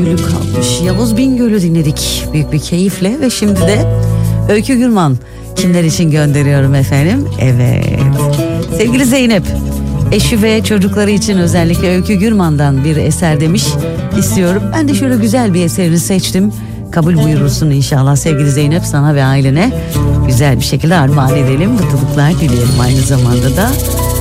Gülü kalmış. Yavuz Bingöl'ü dinledik büyük bir keyifle ve şimdi de Öykü Gürman kimler için gönderiyorum efendim? Evet. Sevgili Zeynep, eşi ve çocukları için özellikle Öykü Gürman'dan bir eser demiş istiyorum. Ben de şöyle güzel bir eserini seçtim. Kabul buyurursun inşallah sevgili Zeynep, sana ve ailene güzel bir şekilde armağan edelim. Mutluluklar dileyelim aynı zamanda da.